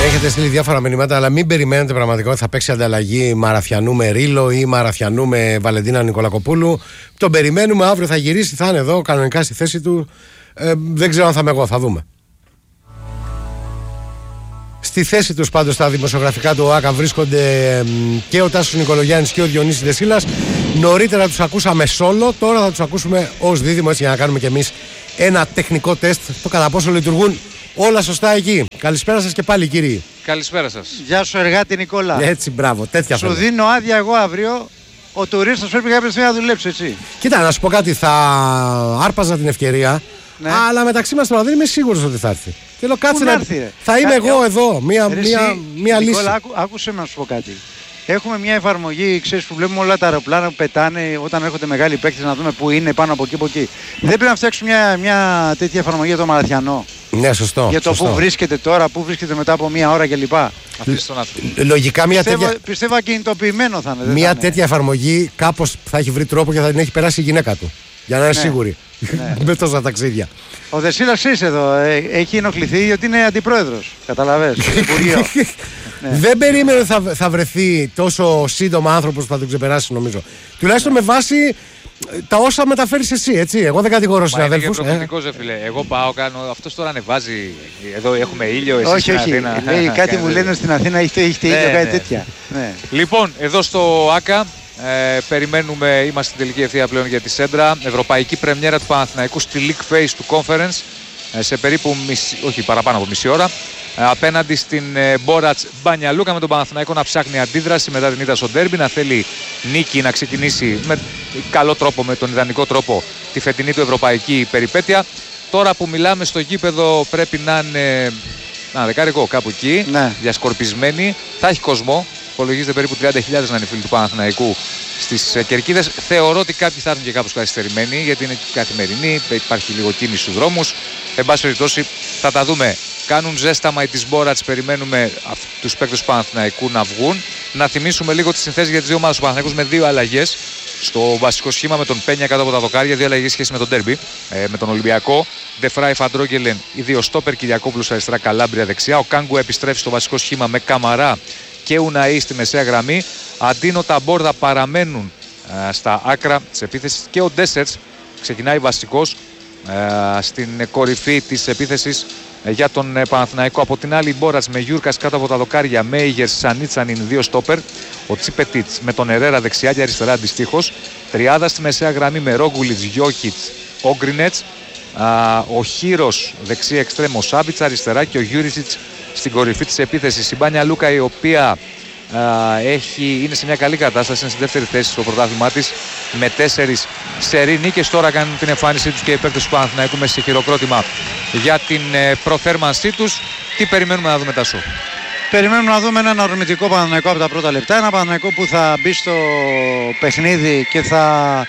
Έχετε στείλει διάφορα μηνύματα, αλλά μην περιμένετε πραγματικά ότι θα παίξει ανταλλαγή Μαραθιανού με Ρίλο ή Μαραθιανού με Βαλεντίνα Νικολακοπούλου. Τον περιμένουμε, αύριο θα γυρίσει, θα είναι εδώ κανονικά στη θέση του. Δεν ξέρω αν θα είμαι εγώ, θα δούμε. Στη θέση τους πάντως στα δημοσιογραφικά του ΟΑΚΑ βρίσκονται και ο Τάσος Νικολογιάννης και ο Διονύσης Δεσίλας. Νωρίτερα τους ακούσαμε solo, τώρα θα τους ακούσουμε ως δίδυμο, έτσι, για να κάνουμε κι εμείς ένα τεχνικό τεστ το κατά πόσο λειτουργούν όλα σωστά εκεί. Καλησπέρα σας και πάλι, κύριοι. Καλησπέρα σας. Γεια σου, εργάτη Νικόλα. Έτσι, μπράβο, τέτοια σου θέλω. δίνω άδεια εγώ αύριο. Ο τουρίστας πρέπει κάποια στιγμή να δουλέψει, έτσι. Κοίτα, να σου πω κάτι, θα άρπαζα την ευκαιρία, ναι. αλλά μεταξύ μας τώρα δεν είμαι σίγουρος ότι θα έρθει. Θέλω κάτσε να να έρθει, θα είμαι εγώ εδώ, μία λύση. Νικόλα, άκουσε να σου πω κάτι. Έχουμε μια εφαρμογή, ξέρεις, που βλέπουμε όλα τα αεροπλάνα που πετάνε όταν έρχονται μεγάλοι παίκτες, να δούμε πού είναι, πάνω από εκεί, από εκεί. Δεν πρέπει να φτιάξουμε μια τέτοια εφαρμογή για το Μαραθιανό? Ναι, σωστό. Για το πού βρίσκεται τώρα, πού βρίσκεται μετά από μία ώρα κλπ. Λογικά μια τέτοια. Πιστεύω ακινητοποιημένο θα είναι. Μια τέτοια εφαρμογή κάπως θα έχει βρει τρόπο και θα την έχει περάσει η γυναίκα του. Για να είναι σίγουρη. Ναι. Με τόσα ταξίδια. Ο Δεσίλας είσαι εδώ. Έχει ενοχληθεί γιατί είναι αντιπρόεδρος. Καταλαβες. Ναι. Δεν περίμενε ότι θα βρεθεί τόσο σύντομα άνθρωπος που θα τον ξεπεράσει, νομίζω. Τουλάχιστον με βάση τα όσα μεταφέρεις εσύ, έτσι. Εγώ δεν κατηγορώ συναδέλφους. Είναι προπονητικός, φίλε. Εγώ πάω, κάνω. Αυτός τώρα ανεβάζει. Εδώ έχουμε ήλιο, εσύ όχι, στην όχι. Αθήνα. Λέει κάτι μου λένε στην Αθήνα, έχετε ήλιο, κάτι τέτοια. Ναι. Λοιπόν, εδώ στο ΆΚΑ περιμένουμε, είμαστε στην τελική ευθεία πλέον για τη Σέντρα. Ευρωπαϊκή πρεμιέρα του Παναθηναϊκού στη League Phase του Conference. Σε περίπου παραπάνω από μισή ώρα. Απέναντι στην Μπόρατς Μπανιαλούκα, με τον Παναθηναϊκό να ψάχνει αντίδραση μετά την ήττα στο ντέρμπι, να θέλει νίκη, να ξεκινήσει με καλό τρόπο, με τον ιδανικό τρόπο, τη φετινή του ευρωπαϊκή περιπέτεια. Τώρα που μιλάμε στο γήπεδο πρέπει να είναι δεκάρικο κάπου εκεί, ναι. Διασκορπισμένοι, θα έχει κόσμο, υπολογίζεται περίπου 30.000 να είναι οι φίλοι του Παναθηναϊκού στις κερκίδες. Θεωρώ ότι κάποιοι θα έρθουν και κάπως καθυστερημένοι, γιατί είναι καθημερινή, υπάρχει λίγο κίνηση στους δρόμους. Εν πάση περιπτώσει θα τα δούμε. Κάνουν ζέσταμα οι της Μπόρατς, περιμένουμε τους παίκτες του Παναθηναϊκού να βγουν. Να θυμίσουμε λίγο τις συνθέσεις για τις δύο ομάδες του Παναθηναϊκού με δύο αλλαγές. Στο βασικό σχήμα με τον Πένια κάτω από τα δοκάρια, δύο αλλαγές σχέση με τον ντέρμπι, με τον Ολυμπιακό. Ντεφράι Φαντρόγγελεν, οι δύο στόπερ, Κυριακόπουλος αριστερά, Καλάμπρια δεξιά. Ο Κάγκου επιστρέφει στο βασικό σχήμα με Καμαρά και Ουναή στη μεσαία γραμμή. Αντίνο Ταμπόρδα παραμένουν στα άκρα της επίθεσης και ο Ντέσσερτς ξεκινάει βασικός στην κορυφή της επίθεσης για τον Παναθηναϊκό. Από την άλλη η Μπόρατς με Γιούρκας κάτω από τα δοκάρια, Μέιγερς, Σανίτσανιν, δύο στόπερ. Ο Τσίπετιτς με τον Ερέρα δεξιά και αριστερά αντιστοίχως. Τριάδα στη μεσαία γραμμή με Ρόγκουλιτς, Γιόκιτς, Όγκρινετς. Ο Χίρος δεξί εξτρέμο, Σάμπιτς αριστερά και ο Γιούρισιτς στην κορυφή της επίθεσης. Η Μπάνια Λούκα, η οποία είναι σε μια καλή κατάσταση, είναι στη δεύτερη θέση στο πρωτάθλημά της με 4 σερί νίκες. Τώρα κάνουν την εμφάνισή τους και οι παίκτες του Παναθηναϊκού μέσα σε χειροκρότημα για την προθέρμανσή τους. Τι περιμένουμε να δούμε, Τάσο? Περιμένουμε να δούμε έναν ορμητικό Παναθηναϊκό από τα πρώτα λεπτά. Ένα Παναθηναϊκό που θα μπει στο παιχνίδι και θα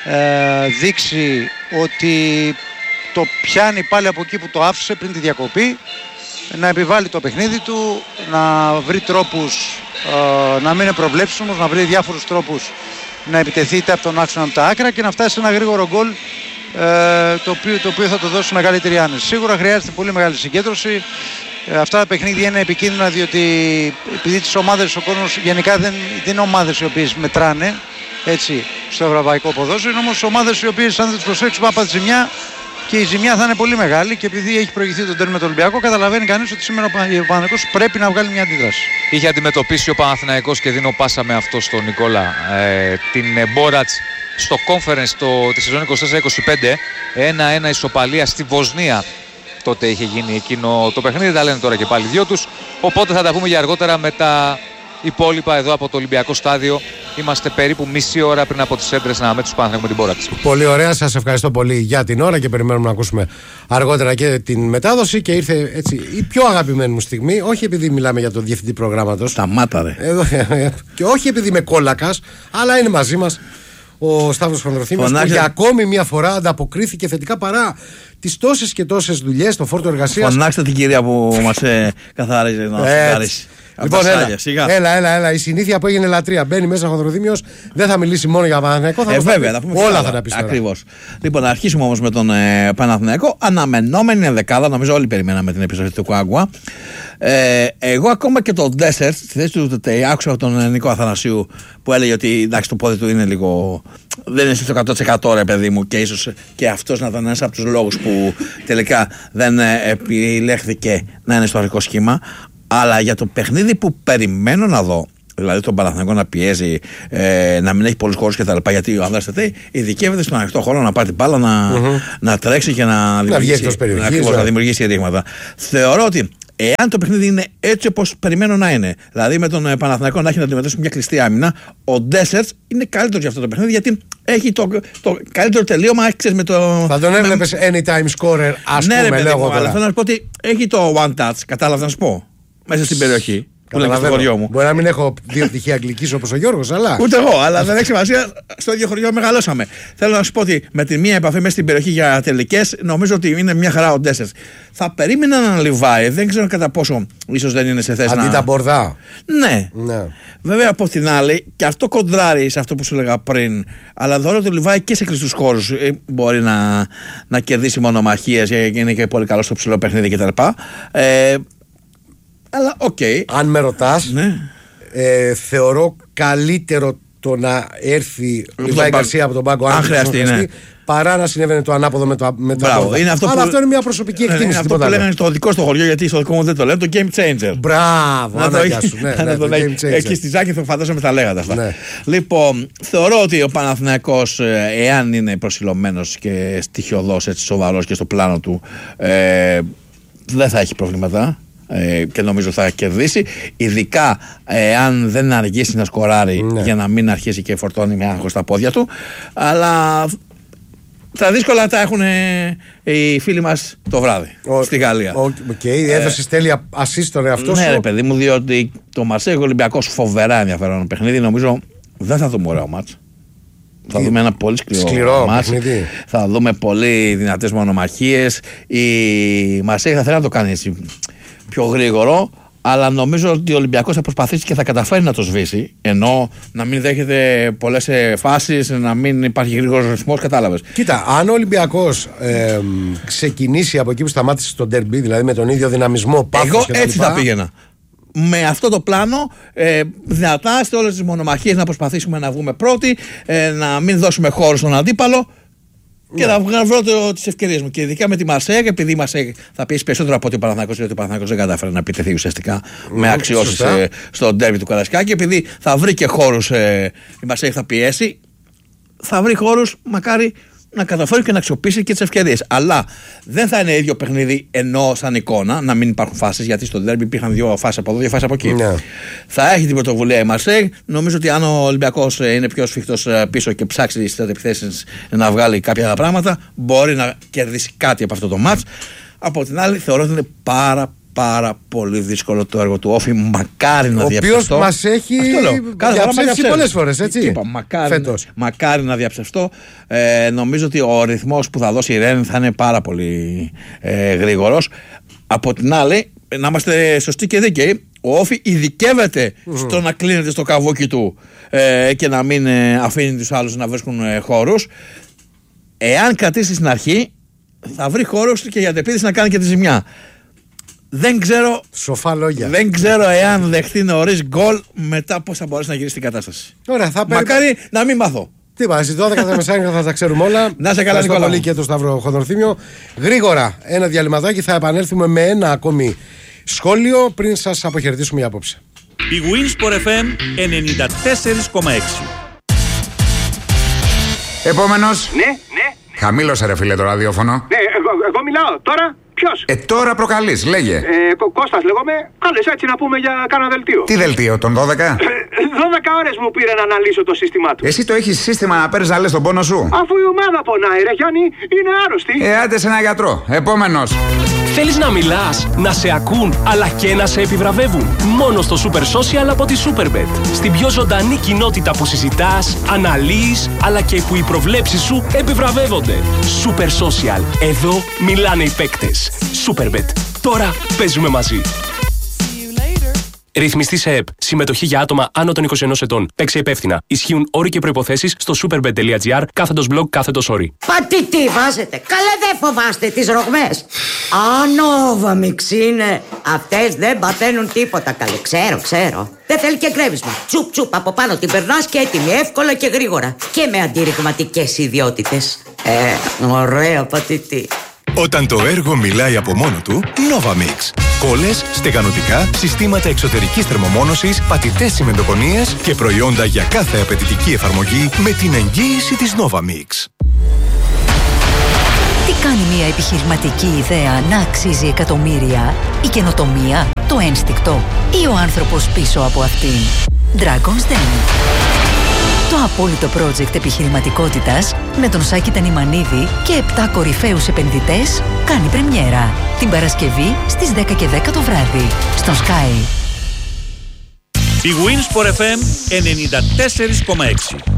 δείξει ότι το πιάνει πάλι από εκεί που το άφησε πριν τη διακοπή, να επιβάλλει το παιχνίδι του, να βρει τρόπους να μην είναι προβλέψιμος, να βρει διάφορους τρόπους να επιτεθεί είτε από τον άξονα από τα άκρα και να φτάσει σε ένα γρήγορο γκολ, το οποίο θα του δώσει μεγαλύτερη άνεση. Σίγουρα χρειάζεται πολύ μεγάλη συγκέντρωση. Αυτά τα παιχνίδια είναι επικίνδυνα, διότι επειδή τις ομάδες, ο κόσμος γενικά δεν είναι ομάδες οι οποίες μετράνε, έτσι, στο ευρωπαϊκό ποδόσφαιρο. Είναι όμως ομάδες οι οποίες, αν δεν τις προσέξουμε, άπα τη ζημιά, και η ζημιά θα είναι πολύ μεγάλη, και επειδή έχει προηγηθεί τον τέρμι με τον Ολυμπιακό, καταλαβαίνει κανείς ότι σήμερα ο Παναθηναϊκός πρέπει να βγάλει μια αντίδραση. Είχε αντιμετωπίσει ο Παναθηναϊκός, και δίνω πάσα με αυτό στον Νικόλα, την Μπόρατς στο conference τη σεζόν 24-25, 1-1 ισοπαλία στη Βοσνία. Τότε είχε γίνει εκείνο το παιχνίδι, τα λένε τώρα και πάλι δυο τους. Οπότε θα τα πούμε για αργότερα με τα υπόλοιπα εδώ από το Ολυμπιακό στάδιο. Είμαστε περίπου μισή ώρα πριν από τις έντρες να με τους Παναθηναϊκούς με την Μπόρατς. Πολύ ωραία, σας ευχαριστώ πολύ για την ώρα και περιμένουμε να ακούσουμε αργότερα και την μετάδοση. Και ήρθε έτσι η πιο αγαπημένη μου στιγμή, όχι επειδή μιλάμε για τον διευθυντή προγράμματος. Σταμάτα ρε. Και όχι επειδή είμαι κόλακας, αλλά είναι μαζί μας ο Σταύρος Χονδροθύμιος, που για ακόμη μια φορά ανταποκρίθηκε θετικά παρά τις τόσες και τόσες δουλειές, το φόρτο εργασίας. Φωνάξτε την κυρία που μας καθάριζε να Λοιπόν, έλα. Η συνήθεια που έγινε λατρεία. Μπαίνει μέσα ο Χονδροδήμιος, δεν θα μιλήσει μόνο για Παναθηναϊκό. Βέβαια, θα πούμε όλα θα τα πει. Ακριβώς. Λοιπόν, να αρχίσουμε όμως με τον Παναθηναϊκό. Αναμενόμενη ενδεκάδα, νομίζω όλοι περιμέναμε την επιστροφή του Κουάγκουα. Εγώ ακόμα και τον Ντέσσερ, στη θέση του άκουσα τον Νίκο Αθανασίου που έλεγε ότι εντάξει, το πόδι του είναι λίγο. Δεν είναι στο 100% ρε παιδί μου, και ίσως και αυτός να ήταν ένας από τους λόγους που τελικά δεν επιλέχθηκε να είναι στο αρχικό σχήμα. Αλλά για το παιχνίδι που περιμένω να δω, δηλαδή τον Παναθηναϊκό να πιέζει, να μην έχει πολλούς χώρους κτλ. Γιατί ο Ανδρέας Τετέι ειδικεύεται στον ανοιχτό χώρο να πάρει την μπάλα, να τρέξει και να δημιουργήσει ρήγματα. Θεωρώ ότι εάν το παιχνίδι είναι έτσι όπως περιμένω να είναι, δηλαδή με τον Παναθηναϊκό να έχει να αντιμετωπίσει μια κλειστή άμυνα, ο Ντέσσερτς είναι καλύτερος για αυτό το παιχνίδι, γιατί έχει το καλύτερο τελείωμα. Με το... Θα τον έβλεπες anytime scorer, ας πούμε, παιδί λέγω μου, τώρα. αλλά θέλω να σου πω ότι έχει το one touch, κατάλαβα να σου πω, μέσα στην περιοχή. Που λέγεται στο χωριό μου. Μπορεί να μην έχω δύο πτυχία αγγλικής όπως ο Γιώργος, αλλά. Ούτε εγώ, αλλά δεν έχει σημασία. Στο ίδιο χωριό μεγαλώσαμε. Θέλω να σου πω ότι με τη μία επαφή μέσα στην περιοχή για τελικές, νομίζω ότι είναι μια χαρά ο Ντέσσερτς. Θα περίμενα να Λιβάη, δεν ξέρω κατά πόσο ίσως δεν είναι σε θέση αντί τα Μπορδά. Ναι. Βέβαια από την άλλη, και αυτό κοντράρει σε αυτό που σου έλεγα πριν, αλλά θεωρώ ότι ο Λιβάη και σε κλειστούς χώρους μπορεί να κερδίσει μονομαχίες, είναι και πολύ καλό στο ψηλό παιχνίδι κτλ. Αλλά αν με ρωτάς, ναι. Θεωρώ καλύτερο το να έρθει ο Λιβάη Γκαρσία από τον πάγκο, αν χρειαστεί, ναι, παρά να συνέβαινε το ανάποδο με το Μπράβο, αλλά αυτό είναι μια προσωπική εκτίμηση. Είναι αυτό που λέγανε στο δικό στο χωριό, γιατί στο δικό μου δεν το λένε, το game changer. Μπράβο, ανάγκια σου. Εκεί στη Ζάκη θα φαντάζομαι τα λέγατε αυτά. Ναι. Λοιπόν, θεωρώ ότι ο Παναθηναϊκός, εάν είναι προσιλωμένος και στοιχειωδός, έτσι σοβαρός και στο πλάνο του, δεν θα έχει προβλήματα. Και νομίζω θα κερδίσει, ειδικά αν δεν αργήσει να σκοράρει, για να μην αρχίσει και φορτώνει με άγχος στα πόδια του. Αλλά τα δύσκολα τα έχουν οι φίλοι μας το βράδυ στη Γαλλία. Έδωσε τέλεια assist τον εαυτό σου. Ναι, ρε παιδί μου, διότι το Μαρσέιγ Ολυμπιακός φοβερά ενδιαφέρον παιχνίδι. Νομίζω δεν θα δούμε ωραίο μάτς. Θα δούμε ένα πολύ σκληρό μάτς. Θα δούμε πολύ δυνατές μονομαχίες. Η Μαρσέιγ θα θέλει να το κάνει έτσι πιο γρήγορο, αλλά νομίζω ότι ο Ολυμπιακός θα προσπαθήσει και θα καταφέρει να το σβήσει, ενώ να μην δέχεται πολλές φάσεις, να μην υπάρχει γρήγορος ρυθμός, κατάλαβες. Κοίτα, αν ο Ολυμπιακός ξεκινήσει από εκεί που σταμάτησε στο ντέρμπι, δηλαδή με τον ίδιο δυναμισμό, πάθος εγώ και έτσι θα πήγαινα. Με αυτό το πλάνο, δυνατά σε όλες τις μονομαχίες να προσπαθήσουμε να βγούμε πρώτοι, να μην δώσουμε χώρο στον αντίπαλο. Και να βρω τις ευκαιρίες μου. Και ειδικά με τη Μαρσέγ, επειδή η Μαρσέγ θα πιέσει περισσότερο από ότι ο Παναθηναϊκός, γιατί ο Παναθηναϊκός δεν κατάφερε να επιτεθεί ουσιαστικά με αξιώσεις στο ντέρμπι του Καραϊσκάκη. Επειδή θα βρει και χώρους, η Μαρσέγ θα πιέσει, θα βρει χώρους, μακάρι να καταφέρει και να αξιοποιήσει και τις ευκαιρίες. Αλλά δεν θα είναι ίδιο παιχνίδι, ενώ σαν εικόνα, να μην υπάρχουν φάσεις, γιατί στο ντέρμπι υπήρχαν δύο φάσεις από εδώ, δύο φάσεις από εκεί. Θα έχει την πρωτοβουλία η Μαρσέγ. Νομίζω ότι αν ο Ολυμπιακός είναι πιο σφιχτός πίσω και ψάξει στις επιθέσεις να βγάλει κάποια πράγματα, μπορεί να κερδίσει κάτι από αυτό το μάτς. Από την άλλη, θεωρώ ότι είναι πάρα πολύ δύσκολο το έργο του Όφη. Μακάρι να διαψευστώ. Ο οποίος μας έχει διαψεύσει πολλές φορές, έτσι. Είπα, μακάρι να διαψευστώ. Νομίζω ότι ο ρυθμός που θα δώσει η Ρεν θα είναι πάρα πολύ γρήγορος. Από την άλλη, να είμαστε σωστοί και δίκαιοι, ο Όφη ειδικεύεται στο να κλείνεται στο καβούκι του και να μην αφήνει τους άλλους να βρίσκουν χώρους. Εάν κρατήσει στην αρχή, θα βρει χώρους και για την επίθεση να κάνει και τη ζημιά. Δεν ξέρω. Σοφά λόγια. Δεν ξέρω εάν δεχτεί νωρίς γκολ, μετά πώς θα μπορέσει να γυρίσει την κατάσταση. Ωραία, μακάρι να μην μάθω. Τι είπα, στις 12 τα μεσάνυχτα θα τα ξέρουμε όλα. Να σε καλά, Νικόλα. Πολύ και το Σταύρο Χονδροθύμιο. Γρήγορα ένα διαλυματάκι, θα επανέλθουμε με ένα ακόμη σχόλιο πριν σας αποχαιρετήσουμε για απόψε. Η Winsport FM 94,6. Επόμενος. Ναι. Χαμήλωσε ρε φίλε το ραδιόφωνο. Ναι, εγώ μιλάω τώρα. Ποιος? Τώρα προκαλείς, λέγε. Κώστας λέγομαι. Κάλες έτσι να πούμε για κάνα δελτίο. Τι δελτίο, τον 12? 12 ώρες μου πήρε να αναλύσω το σύστημά του. Εσύ το έχεις σύστημα να παίρνεις να λες τον πόνο σου? Αφού η ομάδα πονάει ρε Γιάννη, είναι άρρωστη. Άντε σε ένα γιατρό. Επόμενος. Θέλεις να μιλάς, να σε ακούν, αλλά και να σε επιβραβεύουν? Μόνο στο Super Social από τη Superbet. Στην πιο ζωντανή κοινότητα που συζητάς, αναλύεις, αλλά και που οι προβλέψεις σου επιβραβεύονται. Super Social. Εδώ μιλάνε οι παίκτες. Superbet. Τώρα παίζουμε μαζί. Ρυθμιστή σε ΕΠ. Συμμετοχή για άτομα άνω των 21 ετών. Παίξε υπεύθυνα. Ισχύουν όροι και προϋποθέσεις στο superbet.gr/blog/όροι. Πατητή βάζετε. Καλά δεν φοβάστε τις ρογμές. Novamix είναι. Αυτές δεν παθαίνουν τίποτα καλέ. Ξέρω. Δεν θέλει και γκρέμισμα. Τσουπ τσουπ από πάνω την περνάς και έτοιμη, εύκολα και γρήγορα. Και με αντιρριγματικές ιδιότητες. Ωραία πατητή. Όταν το έργο μιλάει από μόνο του, Novamix. Κόλλες, στεγανοτικά, συστήματα εξωτερικής θερμομόνωσης, πατητές τσιμεντοκονίες και προϊόντα για κάθε απαιτητική εφαρμογή με την εγγύηση της Novamix. Τι κάνει μια επιχειρηματική ιδέα να αξίζει εκατομμύρια? Η καινοτομία, το ένστικτο ή ο άνθρωπος πίσω από αυτήν? Dragon's Den. Το απόλυτο project επιχειρηματικότητας με τον Σάκη Τανιμανίδη και 7 κορυφαίους επενδυτές κάνει πρεμιέρα την Παρασκευή στις 10:10 το βράδυ στον Sky. Η Wins for FM 94,6.